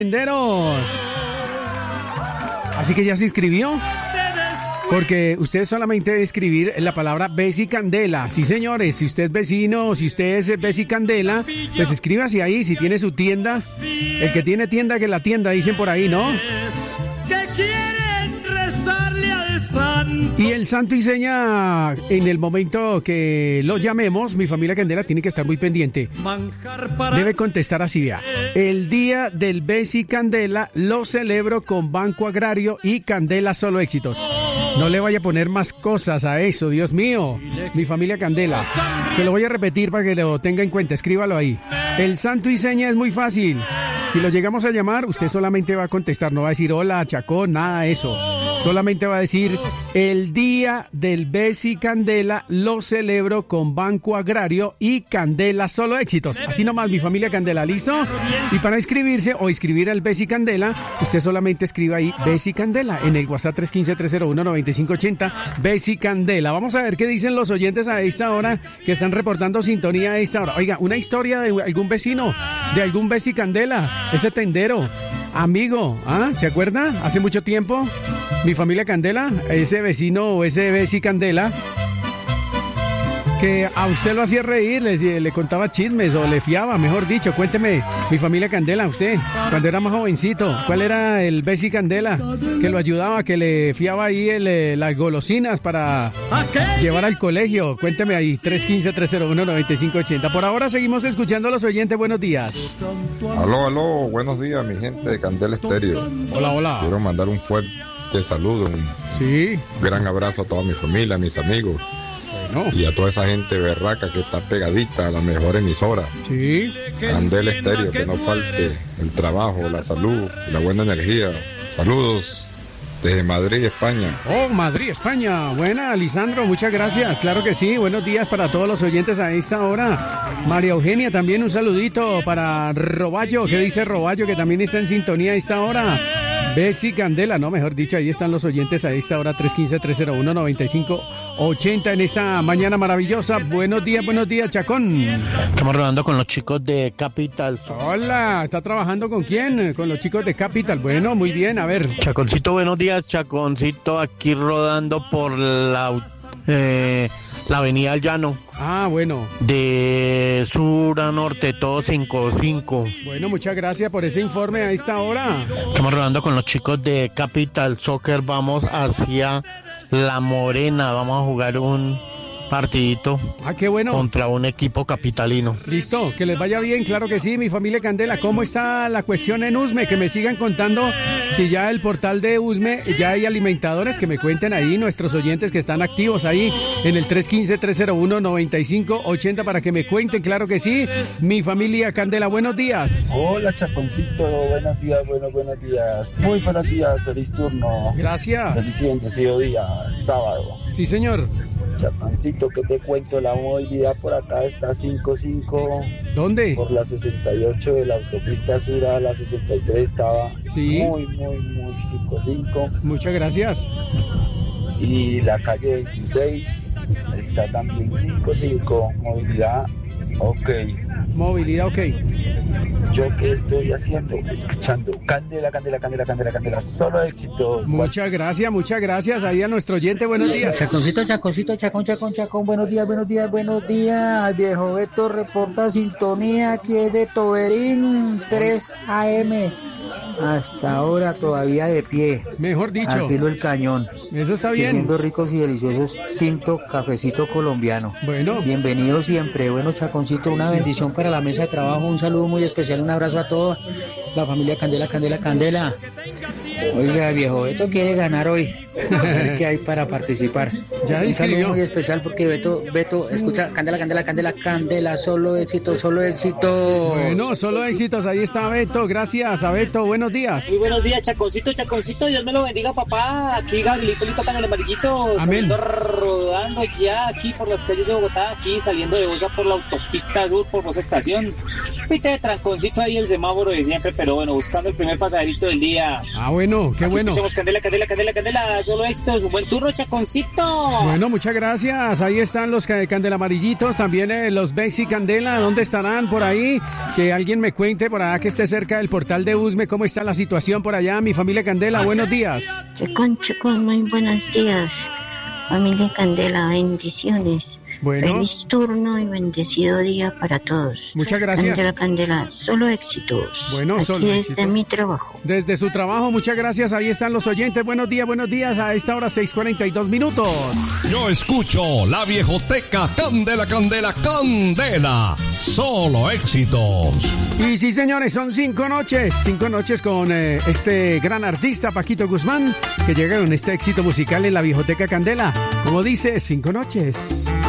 Tenderos. Así que ya se inscribió. Porque usted solamente debe escribir la palabra Bessie Candela. Sí, señores, si usted es vecino, si usted es Bessie Candela, pues escríbase ahí, si tiene su tienda. El que tiene tienda, que la tienda, dicen por ahí, ¿no? Y el santo y seña, en el momento que lo llamemos, mi familia Candela tiene que estar muy pendiente. Debe contestar así, vea. El día del Bessie Candela lo celebro con Banco Agrario y Candela Solo Éxitos. No le vaya a poner más cosas a eso, Dios mío. Mi familia Candela. Se lo voy a repetir para que lo tenga en cuenta, escríbalo ahí. El santo y seña es muy fácil. Si lo llegamos a llamar, usted solamente va a contestar, no va a decir hola, Chacón, nada de eso. Solamente va a decir, el día del Bessie Candela lo celebro con Banco Agrario y Candela Solo Éxitos. Así nomás, mi familia Candela, ¿listo? Y para inscribirse o inscribir al Bessie Candela, usted solamente escriba ahí Bessie Candela en el WhatsApp 315-301-9580, Bessie Candela. Vamos a ver qué dicen los oyentes a esta hora que están reportando sintonía a esta hora. Oiga, una historia de algún vecino, de algún Bessie Candela, ese tendero. Amigo, ¿se acuerda? Hace mucho tiempo, mi familia Candela, ese vecino o ese Bessie Candela, que a usted lo hacía reír, le contaba chismes o le fiaba, mejor dicho. Cuénteme, mi familia Candela, usted, cuando era más jovencito, ¿cuál era el Bessie Candela que lo ayudaba, que le fiaba ahí las golosinas para llevar al colegio? Cuénteme ahí, 315-301-9580. Por ahora seguimos escuchando a los oyentes. Buenos días. Aló, buenos días, mi gente de Candela Estéreo. Hola. Quiero mandar un fuerte saludo, un gran abrazo a toda mi familia, a mis amigos. Y a toda esa gente berraca que está pegadita a la mejor emisora. Sí. Candela Estéreo, que no falte el trabajo, la salud, la buena energía. Saludos desde Madrid, España. Oh, Madrid, España. Buena, Lisandro, muchas gracias. Claro que sí. Buenos días para todos los oyentes a esta hora. María Eugenia, también un saludito para Roballo. ¿Qué dice Roballo? Que también está en sintonía a esta hora. Bessie Candela, no, mejor dicho, ahí están los oyentes a esta hora, 315-301-9580 en esta mañana maravillosa. Buenos días, Chacón. Estamos rodando con los chicos de Capital. Hola, ¿está trabajando con quién? Con los chicos de Capital. Bueno, muy bien, a ver. Chaconcito, buenos días, Chaconcito, aquí rodando por la avenida El Llano. Bueno. De sur a norte, todo 5-5. Bueno, muchas gracias por ese informe a esta hora. Estamos rodando con los chicos de Capital Soccer. Vamos hacia La Morena. Vamos a jugar un partidito. Qué bueno. Contra un equipo capitalino. Listo, que les vaya bien, claro que sí, mi familia Candela. ¿Cómo está la cuestión en Usme? Que me sigan contando si ya el portal de Usme, ya hay alimentadores, que me cuenten ahí nuestros oyentes que están activos ahí en el 315-301-9580 para que me cuenten, claro que sí. Mi familia Candela, buenos días. Hola, Chaconcito, buenos días. Muy buenos días, feliz turno. Gracias. Feliz y bendecido día, sábado. Sí, señor. Chapancito, ¿qué te cuento? La movilidad por acá está 5-5. ¿Dónde? Por la 68 de la autopista sur a la 63 estaba muy 5-5. Muchas gracias. Y la calle 26 está también 5-5. Movilidad ok. ¿Yo qué estoy haciendo? Escuchando Candela, solo éxito. Muchas gracias ahí a nuestro oyente, buenos días. Chaconcito, Chacón, buenos días. Viejo Beto reporta sintonía aquí es de Toberín, 3 AM. Hasta ahora todavía de pie. Mejor dicho. Al filo del cañón. Eso está bien. Sirviendo ricos y deliciosos tinto, cafecito colombiano. Bueno. Bienvenido siempre. Bueno, Chaconcito, una bendición para la mesa de trabajo. Un saludo muy especial, un abrazo a toda la familia Candela. Oiga, viejo Beto quiere ganar hoy. A ver qué hay para participar. Ya un saludo muy especial porque Beto escucha Candela, solo éxito. Bueno, solo éxitos, ahí está Beto, gracias a Beto, buenos días. Muy buenos días, Chaconcito, Dios me lo bendiga, papá. Aquí Gabrielito con el amarillito. Amén. Rodando ya aquí por las calles de Bogotá, aquí saliendo de Bosa por la autopista sur, por Bosa Estación. Pite de tranconcito ahí el semáforo de siempre, pero bueno, buscando el primer pasajerito del día. Bueno, qué aquí bueno. Escuchamos Candela, Candela, solo éxitos. Un buen turno, Chaconcito. Bueno, muchas gracias. Ahí están los Candela amarillitos, también los Bexy Candela. ¿Dónde estarán por ahí? Que alguien me cuente por allá que esté cerca del portal de Usme cómo está la situación por allá. Mi familia Candela, buenos días. Chacón, muy buenos días. Familia Candela, bendiciones. Bueno. Feliz turno y bendecido día para todos. Muchas gracias. Candela, solo éxitos. Bueno, aquí solo desde éxitos. mi trabajo. Desde su trabajo, muchas gracias. Ahí están los oyentes. Buenos días. A esta hora 6:42 minutos. Yo escucho la viejoteca Candela. Solo éxitos. Y sí, señores, son 5 noches con este gran artista, Paquito Guzmán, que llega con este éxito musical en la viejoteca Candela. Como dice, 5 noches.